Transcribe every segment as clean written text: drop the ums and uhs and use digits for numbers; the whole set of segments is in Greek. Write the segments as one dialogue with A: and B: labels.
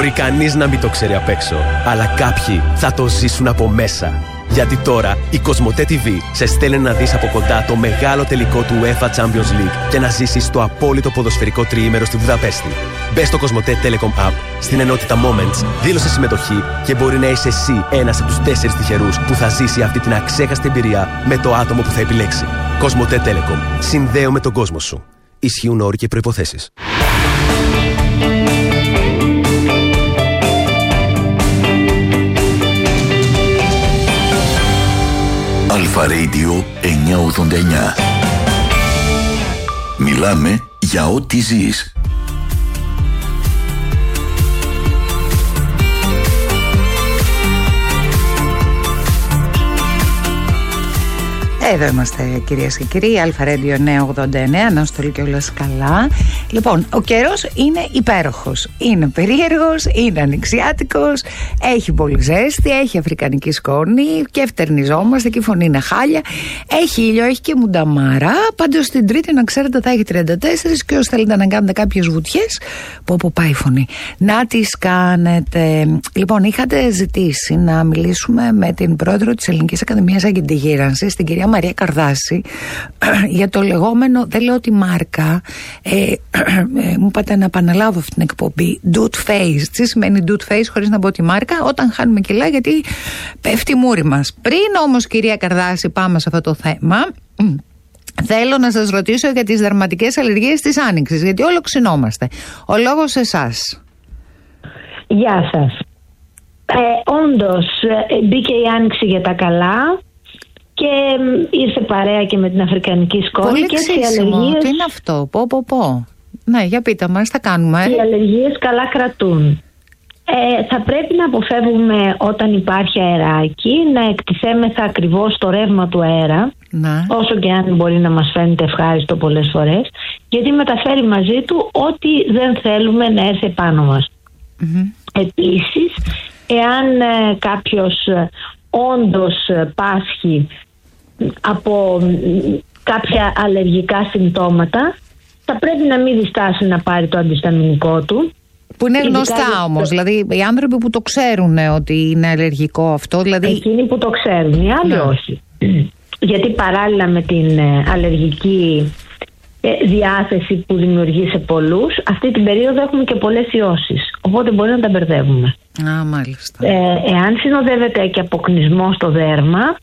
A: Μπορεί κανείς να μην το ξέρει απ' έξω, αλλά κάποιοι θα το ζήσουν από μέσα. Γιατί τώρα η Κοσμοτέ TV σε στέλνει να δεις από κοντά το μεγάλο τελικό του UEFA Champions League και να ζήσεις το απόλυτο ποδοσφαιρικό τριήμερο στη Βουδαπέστη. Μπες στο Κοσμοτέ Telecom App, στην ενότητα Moments, δήλωσε συμμετοχή και μπορεί να είσαι εσύ ένας από τους 4 τυχερούς που θα ζήσει αυτή την αξέχαστη εμπειρία με το άτομο που θα επιλέξει. Κοσμοτέ Telecom. Συνδέω με τον κόσμο σου. Ισχύουν όροι και προϋποθέσεις.
B: Αλφα Radio 989. Μιλάμε για ό,τι ζεις.
C: Εδώ είμαστε κυρίες και κύριοι, Αλφα Radio 989, να στο λέω και όλες καλά. Λοιπόν, ο καιρός είναι υπέροχος, είναι περίεργος, είναι ανοιξιάτικος, έχει πολύ ζέστη, έχει αφρικανική σκόνη και φτερνιζόμαστε και η φωνή είναι χάλια. Έχει ήλιο, έχει και μουνταμάρα, πάντως την Τρίτη να ξέρετε θα έχει 34 και όσοι θέλετε να κάνετε κάποιες βουτιές, που πάει η φωνή, να τις κάνετε. Λοιπόν, είχατε ζητήσει να μιλήσουμε με την πρόεδρο της Ελληνικής Ακαδημίας Αγγεντιγύρανσης, την κυρία Μαρία Καρδάση, για το λεγόμενο, δεν λέω τη μάρκα, μου είπατε να επαναλάβω αυτή την εκπομπή, dude face. Τι σημαίνει dude face χωρίς να πω τη μάρκα? Όταν χάνουμε κιλά γιατί πέφτει η μούρη μας. Πριν όμως, κυρία Καρδάση, πάμε σε αυτό το θέμα, θέλω να σας ρωτήσω για τις δερματικές αλλεργίες της Άνοιξης, γιατί όλο ξυνόμαστε. Ο λόγος σε εσάς.
D: Γεια σας. Όντως μπήκε η Άνοιξη για τα καλά και ήρθε παρέα και με την αφρικανική σκόνη.
C: Πολύ
D: και
C: ξύσιμο, τι είναι αυτό, πω. Ναι, για πείτε μας, θα κάνουμε.
D: Οι αλλεργίες καλά κρατούν. Θα πρέπει να αποφεύγουμε όταν υπάρχει αεράκι να εκτιθέμεθα ακριβώς στο ρεύμα του αέρα, όσο και αν μπορεί να μας φαίνεται ευχάριστο πολλές φορές, γιατί μεταφέρει μαζί του ό,τι δεν θέλουμε να έρθει επάνω μας. Επίσης, εάν κάποιος όντως πάσχει από κάποια αλλεργικά συμπτώματα, θα πρέπει να μην διστάσει να πάρει το αντισταμινικό του.
C: Που είναι γνωστά όμως, δηλαδή οι άνθρωποι που το ξέρουν ότι είναι αλλεργικό αυτό, δηλαδή...
D: Εκείνοι που το ξέρουν, οι άλλοι όχι. Γιατί παράλληλα με την αλλεργική διάθεση που δημιουργεί σε πολλούς, αυτή την περίοδο έχουμε και πολλές ιώσεις, οπότε μπορεί να τα μπερδεύουμε.
C: Μάλιστα.
D: Εάν συνοδεύεται και αποκνισμό στο δέρμα,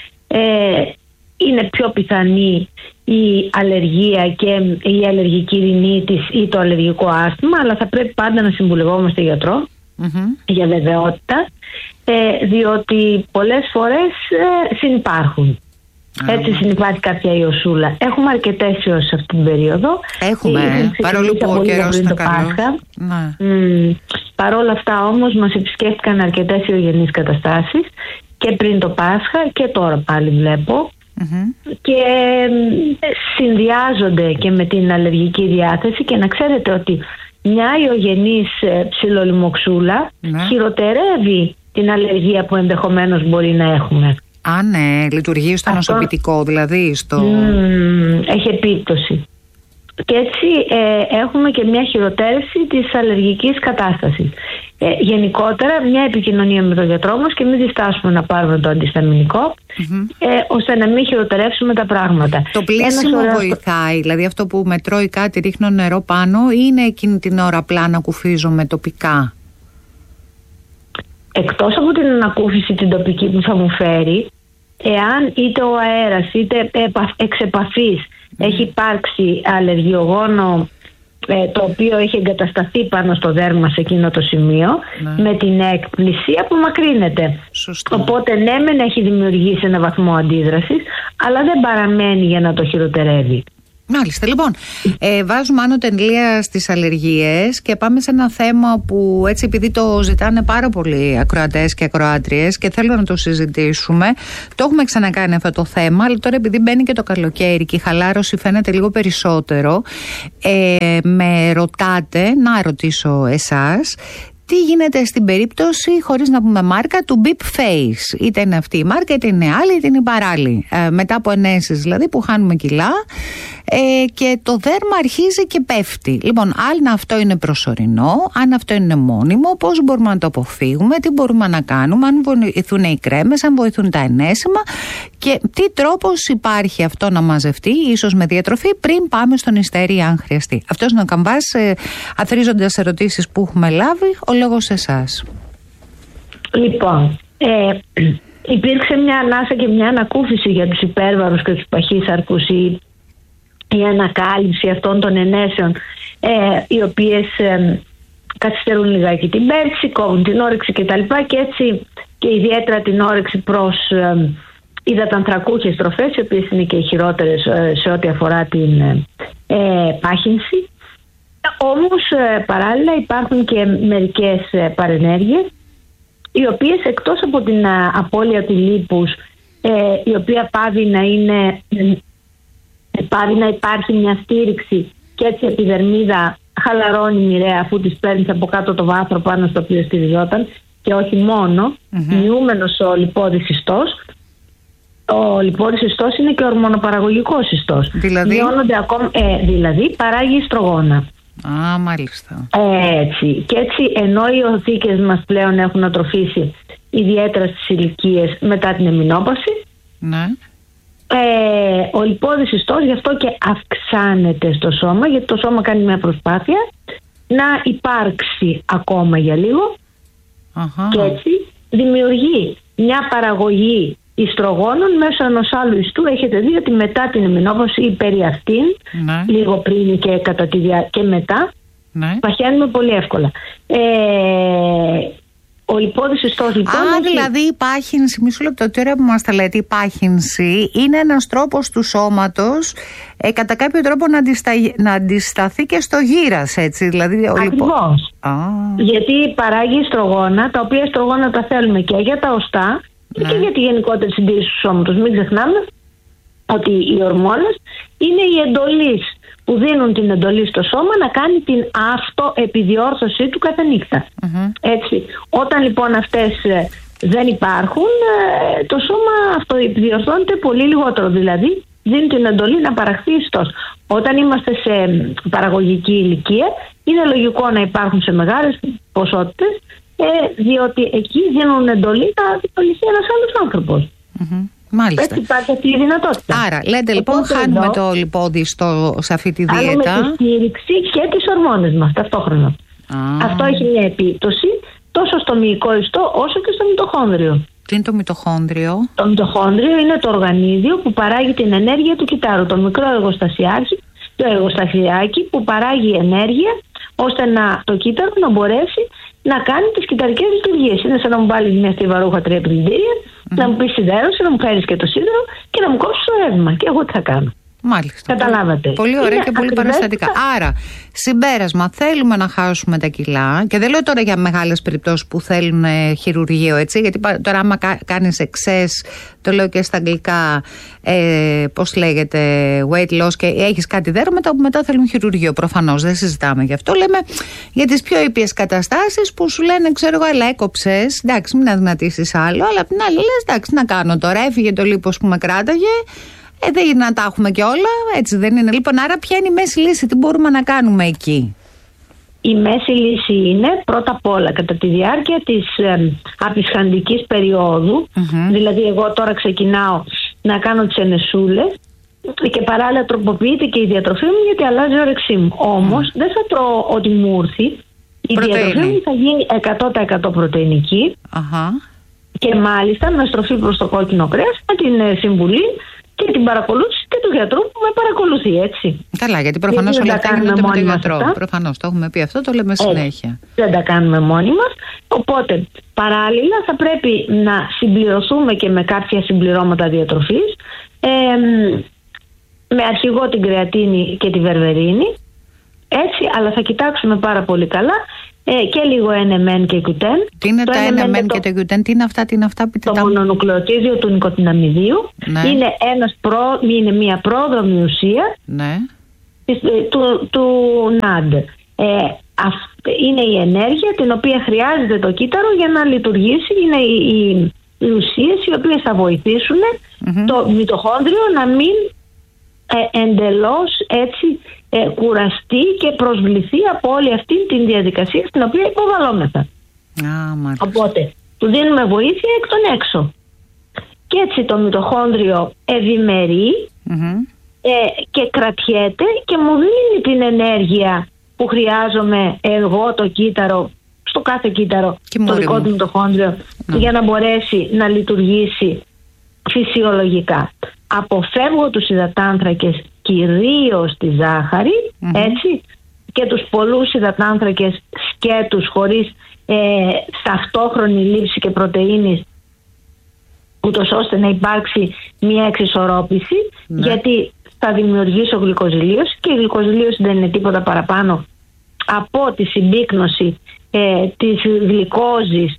D: είναι πιο πιθανή η αλλεργία και η αλλεργική ρινίτης ή το αλλεργικό άσθημα, αλλά θα πρέπει πάντα να συμβουλευόμαστε γιατρό για βεβαιότητα, διότι πολλές φορές συνυπάρχουν. Έτσι συνυπάρχει κάποια ιωσούλα. Έχουμε αρκετές ιώσεις αυτή την περίοδο.
C: Έχουμε, παρόλο που ο καιρός είναι καλός.
D: Παρόλα αυτά όμως μας επισκέφτηκαν αρκετές ιογενείς καταστάσεις και πριν το Πάσχα και τώρα πάλι βλέπω. Και συνδυάζονται και με την αλλεργική διάθεση, και να ξέρετε ότι μια ιογενής ψιλολιμοξούλα χειροτερεύει την αλλεργία που ενδεχομένως μπορεί να έχουμε.
C: Ναι, λειτουργεί στο νοσοποιητικό, δηλαδή
D: έχει επίπτωση. Και έτσι έχουμε και μια χειροτέρευση της αλλεργικής κατάστασης. Γενικότερα μια επικοινωνία με τον γιατρό μας και μην διστάσουμε να πάρουμε το αντισταμινικό, ώστε να μην χειροτερεύσουμε τα πράγματα.
C: Το πλήσιμο βοηθάει, δηλαδή αυτό που με τρώει κάτι, ρίχνω νερό πάνω, ή είναι εκείνη την ώρα απλά να κουφίζομαι τοπικά?
D: Εκτός από την ανακούφιση την τοπική που θα μου φέρει, εάν είτε ο αέρας είτε εξ επαφής έχει υπάρξει αλλεργιογόνο, το οποίο έχει εγκατασταθεί πάνω στο δέρμα σε εκείνο το σημείο, με την έκπληση απομακρύνεται. Οπότε ναι, μεν έχει δημιουργήσει ένα βαθμό αντίδρασης, αλλά δεν παραμένει για να το χειροτερεύει.
C: Μάλιστα, λοιπόν, βάζουμε άνω τελεία στις αλλεργίες και πάμε σε ένα θέμα που έτσι, επειδή το ζητάνε πάρα πολλοί ακροατές και ακροάτριες και θέλω να το συζητήσουμε, το έχουμε ξανακάνει αυτό το θέμα, αλλά τώρα επειδή μπαίνει και το καλοκαίρι και η χαλάρωση φαίνεται λίγο περισσότερο, με ρωτάτε, να ρωτήσω εσάς, Τι γίνεται στην περίπτωση, χωρίς να πούμε μάρκα, του Beep Face? Είτε είναι αυτή η μάρκα, είτε είναι άλλη, είτε είναι η παράλληλη. Μετά από ενέσεις δηλαδή που χάνουμε κιλά και το δέρμα αρχίζει και πέφτει. Λοιπόν, αν αυτό είναι προσωρινό, αν αυτό είναι μόνιμο, πώς μπορούμε να το αποφύγουμε, τι μπορούμε να κάνουμε, αν βοηθούν οι κρέμες, αν βοηθούν τα ενέσιμα και τι τρόπος υπάρχει αυτό να μαζευτεί, ίσως με διατροφή, πριν πάμε στον υστερί αν χρειαστεί. Αυτός είναι ο Καμβάς, αθροίζοντας ερωτήσεις που έχουμε λάβει, ο λόγος σε εσάς.
D: Λοιπόν, υπήρξε μια ανάσα και μια ανακούφιση για τους υπέρβαρους και τους παχύσαρκους, η ανακάλυψη αυτών των ενέσεων, οι οποίες καθυστερούν λιγάκι την πέρξη, κόβουν την όρεξη κτλ. Και έτσι και ιδιαίτερα την όρεξη προς υδατανθρακούχες τροφές, οι οποίες είναι και οι χειρότερες σε ό,τι αφορά την πάχυνση. Όμως παράλληλα υπάρχουν και μερικές παρενέργειες, οι οποίες εκτός από την απώλεια του λίπους, η οποία πάβει να υπάρχει μια στήριξη και έτσι η επιδερμίδα χαλαρώνει μοιραία αφού της παίρνεις από κάτω το βάθρο πάνω στο οποίο στηριζόταν, και όχι μόνο, μειούμενος ο λιπόδης ιστός. Ο λιπόδης ιστός είναι και ορμονοπαραγωγικός ιστός. Δηλαδή παράγει ιστρογόνα.
C: Α, μάλιστα.
D: Έτσι. Και έτσι, ενώ οι οθήκες μας πλέον έχουν ατροφήσει, ιδιαίτερα στις ηλικίες μετά την εμεινόπαση,
C: ναι.
D: Ο λιπόδης ιστός γι' αυτό και αυξάνεται στο σώμα, γιατί το σώμα κάνει μια προσπάθεια να υπάρξει ακόμα για λίγο. Και έτσι δημιουργεί μια παραγωγή ιστρογόνων μέσω ενός άλλου ιστού. Έχετε δει ότι μετά την εμεινόπαση ή περί αυτήν, λίγο πριν και κατά τη και μετά, παχαίνουμε πολύ εύκολα. Ο λιπόδης ιστός λοιπόν.
C: Δηλαδή η πάχυνση, μισό λεπτό, τώρα που μας τα λέτε, η πάχυνση είναι ένας τρόπος του σώματος κατά κάποιο τρόπο να αντισταθεί και στο γύρας, έτσι. Δηλαδή,
D: ακριβώς. Γιατί παράγει ιστρογόνα, τα οποία ιστρογόνα τα θέλουμε και για τα οστά και για τη γενικότερη συντήρηση του σώματος. Μην ξεχνάμε ότι οι ορμόνες είναι οι εντολείς που δίνουν την εντολή στο σώμα να κάνει την αυτοεπιδιόρθωσή του κάθε νύχτα. Έτσι. Όταν λοιπόν αυτές δεν υπάρχουν, το σώμα αυτοεπιδιορθώνεται πολύ λιγότερο. Δηλαδή δίνει την εντολή να παραχθεί ιστός. Όταν είμαστε σε παραγωγική ηλικία, είναι λογικό να υπάρχουν σε μεγάλες ποσότητες, διότι εκεί δίνουν εντολή να δημιουργηθεί ένας άλλος άνθρωπος.
C: Μάλιστα.
D: Έτσι υπάρχει αυτή η δυνατότητα.
C: Άρα, λέτε λοιπόν, χάνουμε το λιπόδι σε αυτή τη δίαιτα.
D: Χάνουμε τη στήριξη και τις ορμόνες μας ταυτόχρονα. Αυτό έχει μια επίπτωση τόσο στο μυϊκό ιστό όσο και στο μυτοχόνδριο.
C: Τι είναι το μυτοχόνδριο?
D: Το μυτοχόνδριο είναι το οργανίδιο που παράγει την ενέργεια του κυτάρου. Το μικρό εργοστασιάκι που παράγει ενέργεια ώστε το κύτταρο να μπορέσει να κάνει τις κυταρικές λειτουργίες. Είναι σαν να μου βάλει μια στιβαρούχα 3 πλυντήρια, να μου πει σιδέρωση, να μου φέρεις και το σίδερο και να μου κόψεις το ρεύμα. Και εγώ τι θα κάνω.
C: Μάλιστα.
D: Καταλάβατε.
C: Πολύ ωραία και πολύ παραστατικά. Άρα, συμπέρασμα, θέλουμε να χάσουμε τα κιλά. Και δεν λέω τώρα για μεγάλες περιπτώσεις που θέλουν χειρουργείο, έτσι. Γιατί τώρα, άμα κάνεις εξές, το λέω και στα αγγλικά, πώς λέγεται, weight loss και έχεις κάτι δέρματα που μετά θέλουν χειρουργείο. Προφανώς δεν συζητάμε γι' αυτό. Λέμε για τις πιο ήπιες καταστάσεις που σου λένε, ξέρω εγώ, αλλά έκοψες. Εντάξει, μην αδυνατήσεις άλλο. Αλλά απ' την άλλη λες, εντάξει, να κάνω τώρα. Έφυγε το λίπος που με κράταγε. Δεν είναι να τα έχουμε και όλα, έτσι δεν είναι? Λοιπόν, άρα ποια είναι η μέση λύση, τι μπορούμε να κάνουμε εκεί?
D: Η μέση λύση είναι πρώτα απ' όλα κατά τη διάρκεια της απεισχαντικής περίοδου, δηλαδή εγώ τώρα ξεκινάω να κάνω τις ενεσούλες και παράλληλα τροποποιείται και η διατροφή μου γιατί αλλάζει η όρεξή μου. Όμως δεν θα τρώω ό,τι μου έρθει, η διατροφή μου θα γίνει 100% πρωτεϊνική και μάλιστα με στροφή προς το κόκκινο κρέας με την συμβουλή και την παρακολούθηση και του γιατρού που με παρακολουθεί, έτσι.
C: Καλά, γιατί προφανώς όλα αυτά γίνονται με τον γιατρό. Προφανώς, το έχουμε πει αυτό, το λέμε συνέχεια.
D: Δεν τα κάνουμε μόνοι μας. Οπότε, παράλληλα θα πρέπει να συμπληρωθούμε και με κάποια συμπληρώματα διατροφής, με αρχηγό την κρεατίνη και τη βερβερίνη, έτσι, αλλά θα κοιτάξουμε πάρα πολύ καλά και λίγο NMN και Q10.
C: Τι είναι το NMN και το Q10, τι είναι αυτά?
D: Το μονονουκλεοτίδιο του νοικοτιναμιδίου. Είναι μια πρόδρομη ουσία του NAD. είναι η ενέργεια την οποία χρειάζεται το κύτταρο για να λειτουργήσει. Είναι οι ουσίες οι οποίες θα βοηθήσουν το μυτοχόνδριο να μην εντελώς έτσι κουραστεί και προσβληθεί από όλη αυτή τη διαδικασία στην οποία υποβαλλόμεθα. Οπότε του δίνουμε βοήθεια εκ των έξω. Και έτσι το μυτοχόνδριο ευημερεί και κρατιέται και μου δίνει την ενέργεια που χρειάζομαι εγώ το κύτταρο, στο κάθε κύτταρο, το δικό του μυτοχόνδριο, για να μπορέσει να λειτουργήσει φυσιολογικά. Αποφεύγω τους υδατάνθρακες, κυρίως τη ζάχαρη, έτσι, και τους πολλούς υδατάνθρακες σκέτους χωρίς ταυτόχρονη λήψη και πρωτεΐνης, ούτως ώστε να υπάρξει μια εξισορρόπηση, γιατί θα δημιουργήσω γλυκοζηλίωση, και η γλυκοζηλίωση δεν είναι τίποτα παραπάνω από τη συμπίκνωση της γλυκόζης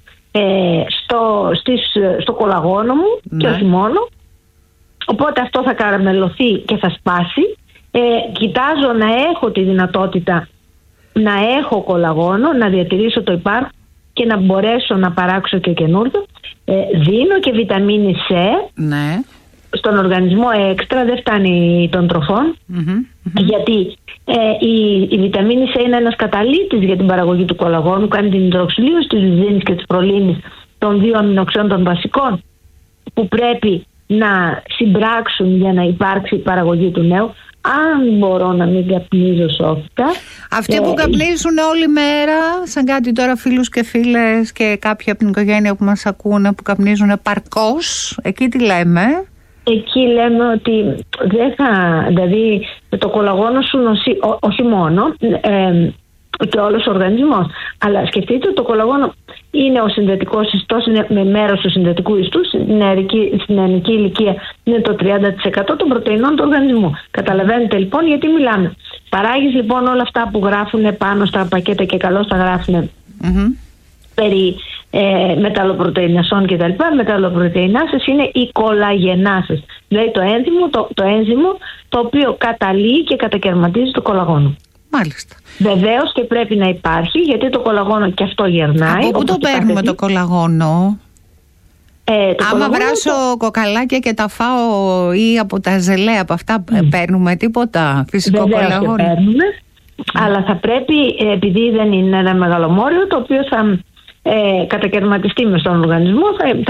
D: στο κολαγόνο μου, και όχι μόνο. Οπότε αυτό θα καραμελωθεί και θα σπάσει. Κοιτάζω να έχω τη δυνατότητα να έχω κολαγόνο, να διατηρήσω το υπάρχον και να μπορέσω να παράξω και καινούργιο. Δίνω και βιταμίνη C στον οργανισμό έξτρα, δεν φτάνει των τροφών, γιατί η βιταμίνη C είναι ένας καταλύτης για την παραγωγή του κολαγόνου, κάνει την υδροξυλίωση της λιζίνης και της προλίνης, των δύο αμινοξιών των βασικών που πρέπει να συμπράξουν για να υπάρξει η παραγωγή του νέου. Αν μπορώ να μην καπνίζω σόφτα.
C: Αυτοί που καπνίζουν όλη μέρα, σαν κάτι τώρα φίλους και φίλες και κάποιοι από την οικογένεια που μας ακούνε που καπνίζουν παρκώς, εκεί τι λέμε?
D: Εκεί λέμε ότι δεν θα, δηλαδή το κολαγόνο σου νοσεί, όχι μόνο και όλος ο οργανισμός, αλλά σκεφτείτε ότι το κολαγόνο είναι ο συνδετικός ιστός, είναι με μέρος του συνδετικού ιστού. Στην νεανική ηλικία είναι το 30% των πρωτεϊνών του οργανισμού. Καταλαβαίνετε λοιπόν γιατί μιλάμε. Παράγεις λοιπόν όλα αυτά που γράφουν πάνω στα πακέτα, και καλώς τα γράφουν περί μεταλλοπρωτεϊνασών κτλ. Μεταλλοπρωτεϊνάσεις είναι οι κολαγενάσεις. Δηλαδή το ένζυμο το οποίο καταλύει και κατακαιρματίζει το κολαγόνο.
C: Μάλιστα.
D: Βεβαίως και πρέπει να υπάρχει, γιατί το κολαγόνο και αυτό γερνάει.
C: Από πού το παίρνουμε το κολαγόνο? Άμα βράσω κοκαλάκια και τα φάω, ή από τα ζελέ, από αυτά παίρνουμε τίποτα φυσικό κολαγόνο?
D: Και παίρνουμε, αλλά θα πρέπει, επειδή δεν είναι ένα μεγαλομόριο το οποίο θα κατακαιρματιστεί μες στον οργανισμό,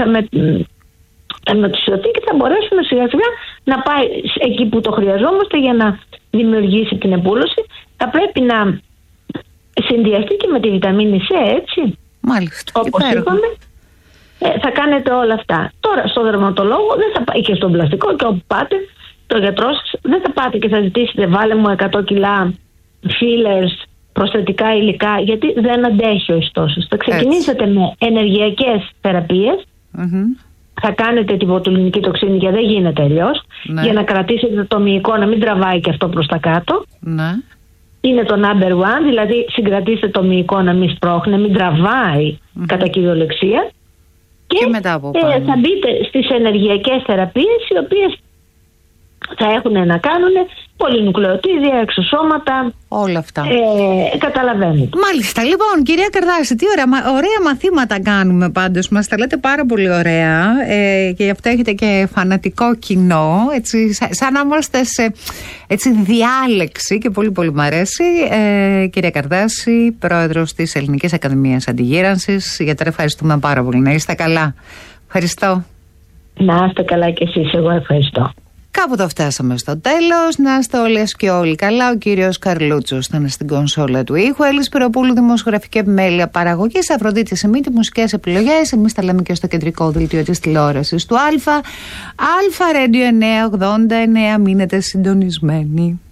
D: θα μετουσιωθεί και θα μπορέσουμε σιγά σιγά να πάει εκεί που το χρειαζόμαστε για να δημιουργήσει την επούλωση. Θα πρέπει να συνδυαστεί και με τη βιταμίνη C, έτσι.
C: Μάλιστα.
D: Όπως είπαμε, θα κάνετε όλα αυτά. Τώρα στο δερματολόγο δεν θα πάει, και στον πλαστικό και όπου πάτε, το γιατρό σας, δεν θα πάτε και θα ζητήσετε βάλε μου 100 κιλά fillers, προσθετικά υλικά, γιατί δεν αντέχει ο ιστός σας. Θα ξεκινήσετε με ενεργειακές θεραπείες. Θα κάνετε τη βοτουλινική τοξίνη, γιατί δεν γίνεται αλλιώς, για να κρατήσετε το μυϊκό να μην τραβάει και αυτό προς τα κάτω. Είναι το number one, δηλαδή συγκρατήστε το μυϊκό να μην σπρώχνει, να μην τραβάει κατά κυριολεξία. Και
C: μετά από
D: θα μπείτε στις ενεργειακές θεραπείες, οι οποίες θα έχουν να κάνουν πολυνουκλεοτίδια, εξωσώματα.
C: Όλα αυτά.
D: Καταλαβαίνετε.
C: Μάλιστα. Λοιπόν, κυρία Καρδάση, τι ωραία μαθήματα κάνουμε πάντως. Μας τα λέτε πάρα πολύ ωραία και γι' αυτό έχετε και φανατικό κοινό. Έτσι, σαν να είμαστε σε διάλεξη και πολύ πολύ μ' αρέσει. Κυρία Καρδάση, πρόεδρος της Ελληνικής Ακαδημίας Αντιγύρανσης. Γιατρέ, ευχαριστούμε πάρα πολύ. Να είστε καλά. Ευχαριστώ.
D: Να είστε καλά κι εσείς. Εγώ ευχαριστώ.
C: Κάπου το φτάσαμε στο τέλος. Να είστε όλες και όλοι καλά. Ο κύριος Καρλούτσος ήταν στην κονσόλα του ήχου. Έλλης Πυροπούλου, δημοσιογραφική επιμέλεια παραγωγής. Αφροδίτη Σιμίτη, μουσικές επιλογές. Εμείς τα λέμε και στο κεντρικό δελτίο της τηλεόρασης του Α. Αλφα Radio 989. Μείνετε συντονισμένοι.